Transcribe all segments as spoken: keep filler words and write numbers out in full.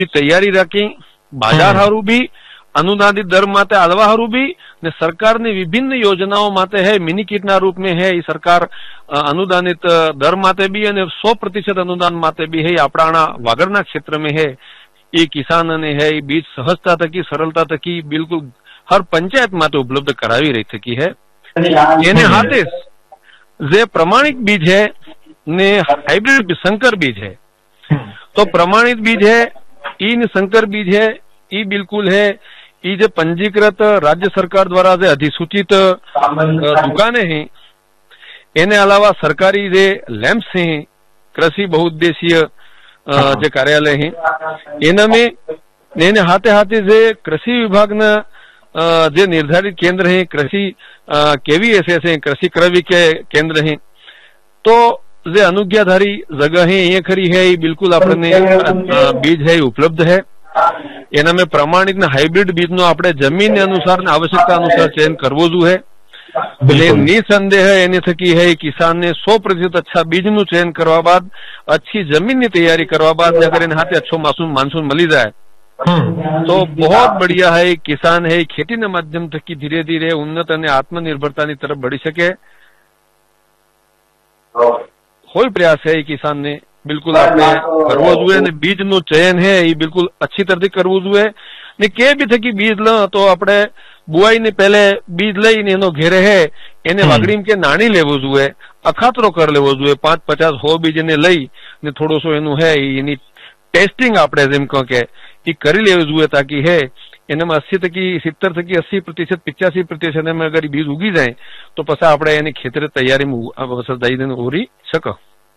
તૈયારી રાખી બજાર હારું બી अनुदानित दर माते आलवा हरू भी ने सरकार ने विभिन्न योजनाओं माते है मिनी किटना रूप में है ये सरकार अनुदानित दर माते भी और सौ प्रतिशत अनुदान माते भी है आपड़ा वागड़ना क्षेत्र में है ये किसान ने है बीज सहजता थकी सरलता थकी बिल्कुल हर पंचायत माते उपलब्ध करावी रही थकी है एने हाथे जे प्रमाणित बीज है ने हाइब्रिड संकर बीज है तो प्रमाणित बीज है इन संकर बीज है ये बिल्कुल है ये जो पंजीकृत राज्य सरकार द्वारा जो अधिसूचित दुकानें हैं एने अलावा सरकारी जे लैम्प्स हैं कृषि बहुउद्देशीय जो कार्यालय हैं एना में एने हाथे हाथे जे कृषि विभाग न जे निर्धारित केंद्र हैं कृषि केवीएसएस हैं कृषि क्रय विक्रय केंद्र हैं तो जे अनुज्ञाधारी जगह है ये खरी है ये बिल्कुल अपने बीज है उपलब्ध है एना में प्रमाणित ने हाइब्रिड बीज नो आपणे जमीन अनुसार ने आवश्यकता अनुसार चयन करवो जोईए એટલે નિસંદેહ એની થકી है किसान ने सौ प्रतिशत अच्छा बीज नु चयन करवा बाद अच्छी जमीन की तैयारी करवा बाद अगर इन हाथे अच्छो मासूम मानसून मिली जाए तो बहुत बढ़िया है किसान है खेती न माध्यम थकी धीरे धीरे उन्नत और आत्मनिर्भरता की तरफ बढ़ी सके कोई प्रयास है किसान ने बिल्कुल आपने करवो जुए ने बीज नु चयन है ये बिल्कुल अच्छी तरह करवो जुए ने के भी थकी बीज लो तो आपणे बुआई ने पहले बीज लईने एनो घेरे है एने वागड़ी के नाणी लेवो जुए अखातरो कर लेवो जुए पांच पचास हो बीज ने लई ने थोड़ो सो एनु है एनी टेस्टिंग आपणे जेम कहो के ई करी लेवो जुए ताकि है एने में अस्सी टकी सित्तर टकी अस्सी प्रतिशत पिचासी प्रतिशत में अगर बीज उगी जाए तो पछी आपणे एनी खेतरे तैयारी में अवसर दई देने ओरी शको।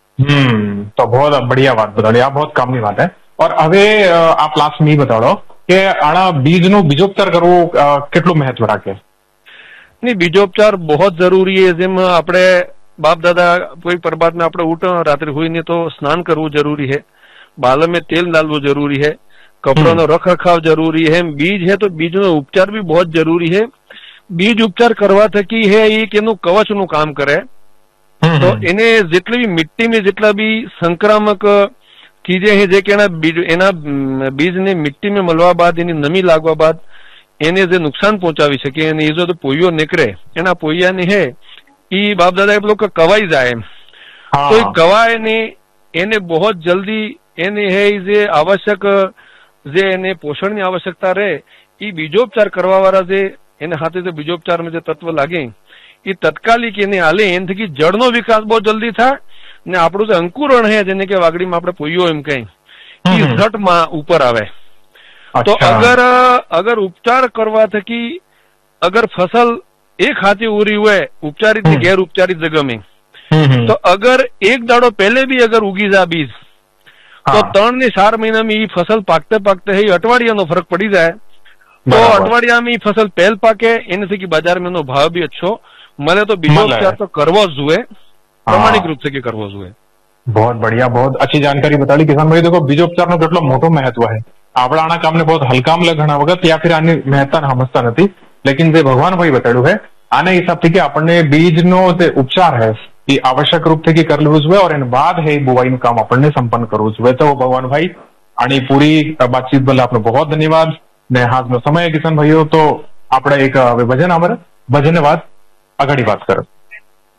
हम्म तो बहुत बढ़िया बात बताड़ी आ बहुत कामनी बात है। और हवे आप लास्ट में बताड़ो કે આના બીજનો બીજોપચાર કરવો કેટલું મહત્વ રાખે? नहीं बीजोपचार बहुत जरूरी है जेम आपणे बाप दादा कोई प्रभात में आपणे उठो रात्रि हुई ने तो स्नान करવું जरूरी है बाल में तेल डालવું जरूरी है कपड़ों नो रख रखाव जरूरी है बीज है तो बीज नो उपचार भी बहुत जरूरी है बीज उपचार करवा थकी है ये के नु कवच नु काम करे तो एने जेटली भी मिट्टी में जेटला भी संक्रामक चीजें है जे के बीज एना बीज ने मिट्टी में मलवा बाद एनी नमी लागवा बाद एने जे नुकसान पहुंचावी सके एने जो तो पोइयो निकरे एना पोइया ने है ई बाप दादा लोग कवाई जाए तो कवाए ने एने बहुत जल्दी एने है जे आवश्यक जे एने पोषण की आवश्यकता रहे ई बीजोपचार करवा वाला जे एने हाथे से बीजोपचार में जे तत्व लागे ई तत्कालिक एने आले एन थकी जड़ नो विकास बहुत जल्दी था ने आपणुं जे अंकुरण है जेने के वागड़ी में आपणे पोइयो एम कहीं ई झट में ऊपर आवे तो अगर अगर उपचार करवा थकी अगर फसल एक हाथी उरी हुए उपचारित ने गैर उपचारित जगह में तो अगर एक दाड़ो पहले भी अगर उगी जा बीज तो त्रण ने चार महीना में ये फसल पाकते पाकते ही अठवाडिया नो फर्क पड़ी जाए तो अठवाडिया में फसल पहल पाके एने से की बाजार में नो भाव भी अच्छो मले तो बीजोपचार तो करवो जुए प्रामाणिक रूप से के करवो जुए। बहुत बढ़िया बहुत अच्छी जानकारी बताड़ी किसान भाई। देखो बीजोपचार नो કેટલો મોટો મહત્વ है આપણે આના કામને बहुत हल्का में घणा वखत या फिर आनी महत्ता समझता नहीं लेकिन जे भगवान भाई बताड़ू है आने हिसाब थी कि आपने बीज नो जे उपचार है ये आवश्यक रूप से कर लेवू जुए और एन बाद है बुवाई नु काम आपने संपन्न करवू जुए। तो भगवान भाई आनी पूरी बातचीत बदल आपनो बहुत धन्यवाद ने हाथ नो समय किसान भाईओ तो आपणे एक भजन आमरे भजन बाद आगाड़ी बात करो।